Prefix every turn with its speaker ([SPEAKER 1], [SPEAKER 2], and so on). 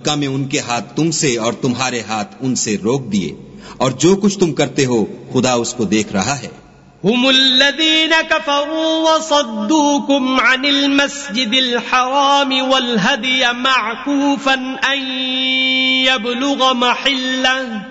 [SPEAKER 1] मक्का में उनके हाथ तुमसे और तुम्हारे हाथ उनसे रोक दिए, और जो कुछ तुम करते हो खुदा उसको देख रहा है।
[SPEAKER 2] हुमुल्लज़ीना कफ़रू वसद्दूकुम अनिल मस्जिदिल हराम वल हदिय मअकूफन अन यबलुग महिल्लह